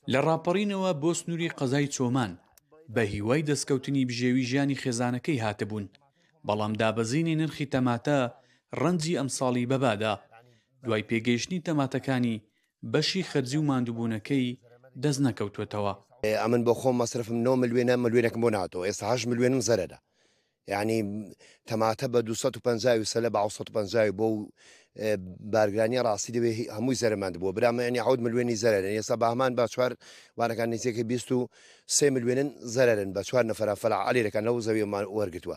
لە ڕاپەڕینەوە بۆ سنووری قەزای چۆمان بە هیوای دەستکەوتنی بژێوی ژیانی خێزانەکەی هاتبوون، بەڵام دابەزینی نرخی تەماتە ڕەنجی ئەمساڵی بەبادا. دوای پێگەیشتنی تەماتەکانی بەشی خەرجی و ماندووبوونەکەی دەست نەکەوتوێتەوە. ئەمن بۆ خۆم مەصرفم 9 ملیۆنە ملیۆنێکم بۆ ناتەوە، ئێستا 8 ملیۆنم زەرەدا. یعنی تەماتە بە 250 سەلە بە 150 بۆ بارگرانی ڕاستی دەوێت هەمووی زەرماند بووە برامەنی 10 ملیۆنی زەرن، ئێستا باهمان بە چوار وانەکان نزیەکە 23 ملیۆنن زەرن بە چوار نەفەرە فەلعالیەکان لەو زەویمان وەرگتووە.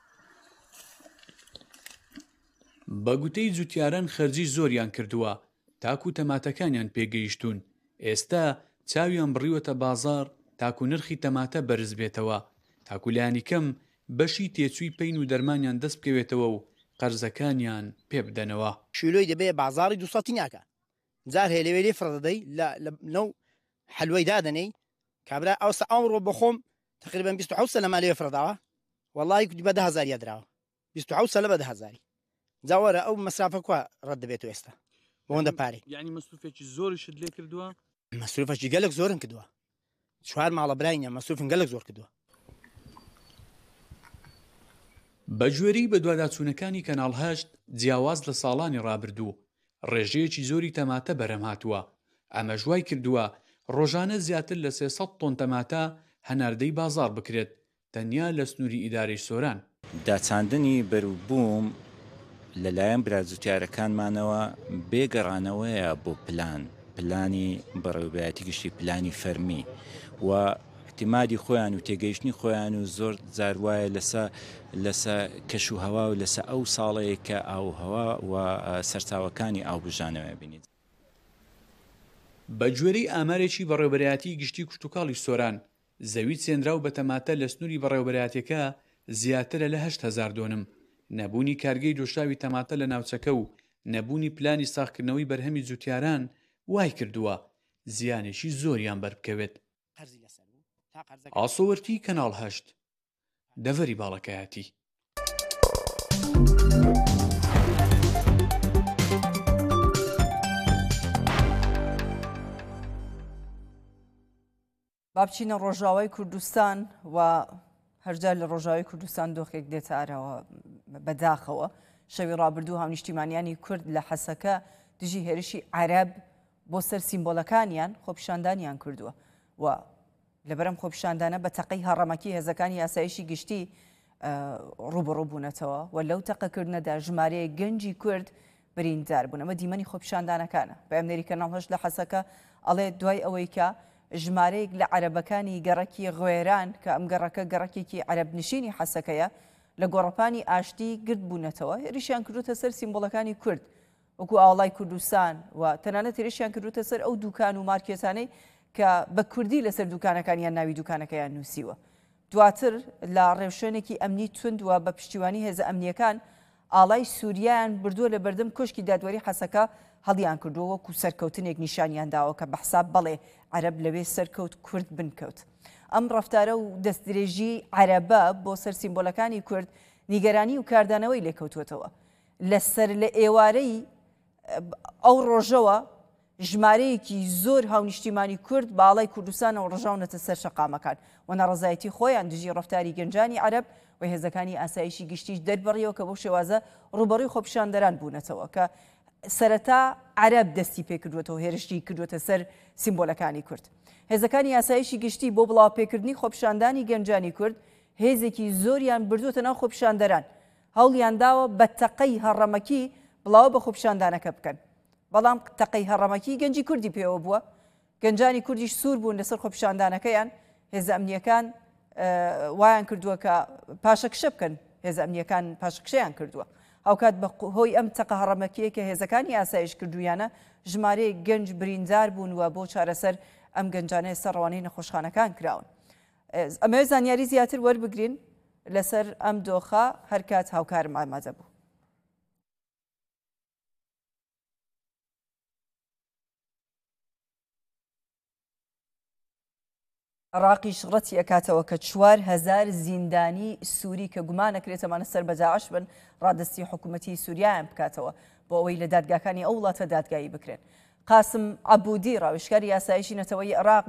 بە گوتەی جوتیاران خەرجی زۆریان کردووە تاکو تەماتەکانیان پێگەیشتون، ئێستا چاویان بڕیوەتە بازار تاکو نرخی تەماتە بەرز بێتەوە، تاکو لایانی کەم بەشی تێچووی پەین و دەرمانیان دەست بکەوێتەوە و قەرزەکانیان پێ بدەنەوە. شیلۆی دەبێ بازاری 200 ناکە جار هەیە لەوێ لێ فڕدەدەی لەو حلوەی دادنەی کابرا ئەوسە ئەمڕۆ بەخۆم تقریبا 27 سەلە لێ فڕداوە وەڵی کوتی بە 10,000 یادراوە 27 سەلە بە 10,000 جاوەرە ئەو مەسرافە کووا ڕەت دەبێت و ئێستا بۆندە پارێ یعنی مەسروفێکی زۆریشت لێ کردووە؟ مەسروفەکی گەلک زۆرن کردووە، چوار ماڵە براینە مەسروفن گەلک زۆر کردووە. بەگوێرەی بە دوواداچوونەکانی کەناڵ 8 جیاواز لە ساڵانی ڕابردوو ڕێژەیەکی زۆری تەماتە بەرەم هاتووە، ئەمە ژوای کردووە ڕۆژانە زیاتر لە 300 تۆن تەماتە هەناردەی بازار بکرێت تەنیا لە سنووری ئیدارەی سۆران. داچاندنی بەروبووم لەلایەن برازوتیارەکانمانەوە بێگەڕانەوەیە بۆ پلانی بەڕێوەبایەتی گشتی پلانی فەرمی و احتیمادی خۆیان و تێگەیشتنی خۆیان و زۆر جاروایە لەسە کەش و هەوا و لەسە ئەو ساڵەیە کە ئاوهەوا و سەرچاوەکانی ئاوبژانەوە بینیت. بە گوێرەی ئامارێکی بەڕێوەبەرایەتی گشتی کشتتوکاڵی سۆران زەوی چێنراو بە تەماتە لە سنووری بەڕێوەبەرایەتەکە زیاترە لە 8,000 دۆنم. نەبوونی کارگەی دۆشاوی تەماتە لە ناوچەکە و نەبوونی پلانی ساختکردنەوەی بەرهەمی جوتیاران وای کردووە زیانێکی زۆریان بەربکەوێت. ئاسۆوەرتی کەناڵ 8 دەڤەری باڵەکایەتی. با بچینە ڕۆژاوای کوردستان و هەرجار لە ڕۆژاوی کوردستان دۆخێک دێتارەوە بەداخەوە. شەوی ڕابردوو هاونیشتیمانیانی کورد لە حەسەکە دژی هێرشی عەرەب بۆ سەر سیمبۆلەکانیان خۆپیشاندانیان کردووە و لەبەرەم خۆپیشاندانە بە تەقەی هەڕەمەکی هێزەکانی یاسایشی گشتی ڕوبەڕوو بوونەتەوە و لەو تەقەکردنەدا ژمارەیە گەنجی کورد بریندار بوون. ئەمە دیمەنی خۆپیشاندانەکانە. بەئەمنێری کەناڵ 8 لە حەسەکە ئەڵێ دوای ئەوەی کە ژمارەیەک لە عەرەبەکانی گەڕەکی غوێران کە ئەم گەڕەکە گەڕەکێکی عەرەب نشینی حەسەکەیە لە گۆڕەپانی ئاشتی گرت بوونەتەوە، هێرشیان کردوتە سەر سیمبۆلەکانی کورد وەکو ئاوڵای کوردستان و تەنانەت هێرشیان کردوتە سەر ئەو دوکان و مارکێتانەی کە بە کوردی لەسەر دوکانەکانیان ناوی دوکانەکەیان نووسیوە. دواتر لە ڕێوشوێنێکی ئەمنی تند و بە پشتیوانی هێزە ئەمنیەکان ئاڵای سووریان بردووە لە بەردەم کۆشکی دادوەری حەسەکە هەڵیان کردووە وەکو سەرکەوتنێک نیشانیان داوە کە بەحساب بەڵێ عەرەب لەوێ سەرکەوت کورد بنکەوت. ئەم ڕەفتارە و دەستدرێژی عەرەبە بۆ سەر سیمبۆلەکانی کورد نیگەرانی و کاردانەوەی لێکەوتوێتەوە. لەسەر لە ئێوارەی ئەو ڕۆژەوە ژمارەیەکی زۆر هاونیشتیمانی کورد باڵای کوردستانەوە ڕژاونەتە سەر شەقامەکان و نەڕەزایەتی خۆیان دژی ڕەفتاری گەنجانی عەرەب و هێزەکانی ئاسایشی گشتیش دەربڕیەوە کە بۆ شێوازە ڕوبەڕووی خۆپیشاندەران بوونەتەوە کە سەرەتا عەرەب دەستی پێ کردوێتەوە هێرشی کردوێتە سەر سیمبۆلەکانی کورد. هێزەکانی ئاسایشی گشتی بۆ بڵاوپێکردنی خۆپیشاندانی گەنجانی کورد هێزێکی زۆریان بردووەتە ناو خۆپیشاندەران، هەوڵیان داوە بە تەقەی هەڕەمەکی بڵاو بە خۆپیشاندانەکە بکەن، بەڵام تەقەی هەڕەمەکی گەنجی کوردی پێوە بووە، گەنجانی کوردیش سوور بوون لەسەر خۆپیشاندانەکەیان. هێزە ئەمنیەکان وایان کردووە کە پاشەکشە بکەن، هێزە ئەمنیەکان پاشەکشەیان کردووە. هاوکات بە هۆی ئەم تەقە هەڕەمەکیە کە هێزەکانی ئاسایش کردویانە ژمارەیە گەنج بریندار بوون و بۆ چارەسەر ئەم گەنجانەیە سەر ڕەوانەی نەخۆشخانەکان کراون. ئەمە زانیاری زیاتر وەربگرین لەسەر ئەم دۆخە هەر کات هاوکارم ئامادە بوو. عراقی شڕەتی ئەکاتەوە کە 4,000 زیندانی سووری کە گومانەکرێتەمانە سەر بە داعش بن ڕادستی حکوومەتی سووریایان بکاتەوە بۆ ئەوەی لە دادگاکانی ئەو وڵاتە دادگایی بکرێن. قاسم عەبودی ڕاوێژکاری یاسایشی نەتەوەی عێراق